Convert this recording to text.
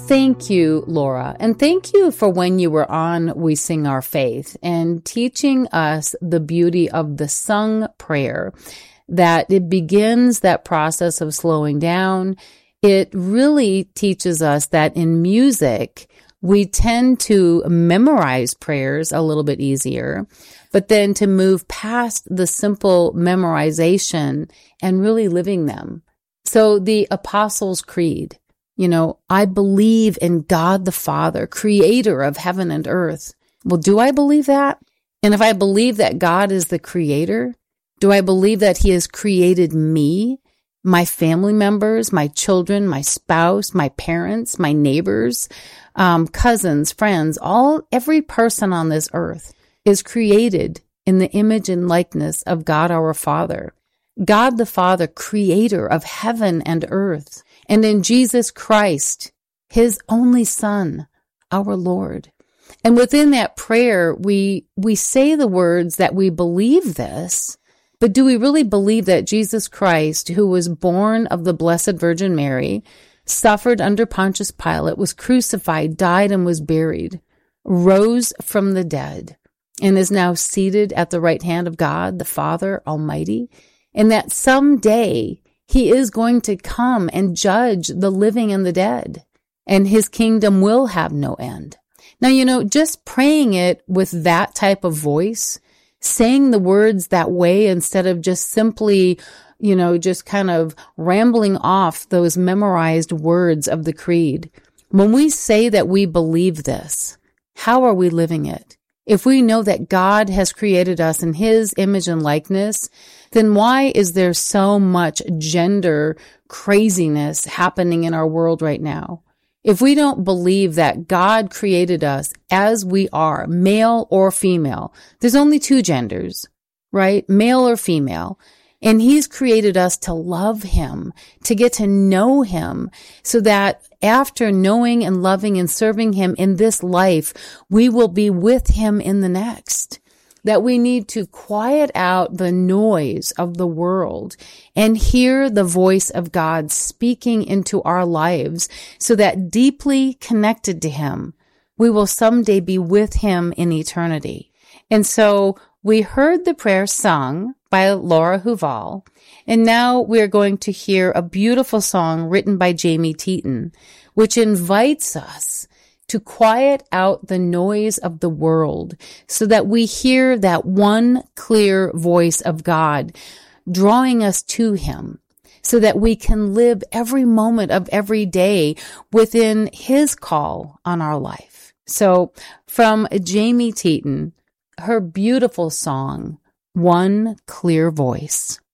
Thank you, Laura. And thank you for when you were on We Sing Our Faith and teaching us the beauty of the sung prayer, that it begins that process of slowing down. It really teaches us that in music, we tend to memorize prayers a little bit easier, but then to move past the simple memorization and really living them. So the Apostles' Creed, I believe in God the Father, creator of heaven and earth. Well, do I believe that? And if I believe that God is the creator, do I believe that he has created me, my family members, my children, my spouse, my parents, my neighbors, cousins, friends, every person on this earth is created in the image and likeness of God our Father. God the Father, creator of heaven and earth. And in Jesus Christ, his only Son, our Lord. And within that prayer, we say the words that we believe this, but do we really believe that Jesus Christ, who was born of the Blessed Virgin Mary, suffered under Pontius Pilate, was crucified, died, and was buried, rose from the dead, and is now seated at the right hand of God, the Father Almighty, and that someday he is going to come and judge the living and the dead, and his kingdom will have no end. Now, just praying it with that type of voice, saying the words that way instead of just simply, just kind of rambling off those memorized words of the creed. When we say that we believe this, how are we living it? If we know that God has created us in his image and likeness, then why is there so much gender craziness happening in our world right now? If we don't believe that God created us as we are, male or female, there's only two genders, right? Male or female. And he's created us to love him, to get to know him, so that after knowing and loving and serving him in this life, we will be with him in the next. That we need to quiet out the noise of the world and hear the voice of God speaking into our lives, so that deeply connected to him, we will someday be with him in eternity. And so we heard the prayer sung by Laura Huval, and now we're going to hear a beautiful song written by Jamie Teton, which invites us to quiet out the noise of the world so that we hear that one clear voice of God drawing us to him, so that we can live every moment of every day within his call on our life. So from Jamie Teton, her beautiful song, One Clear Voice.